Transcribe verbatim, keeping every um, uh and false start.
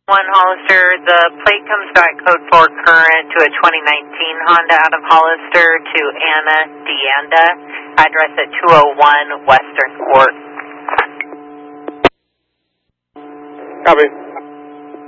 One Hollister, the plate comes back code four current to a twenty nineteen Honda out of Hollister to Anna Deanda, address at two oh one Western Court. Copy.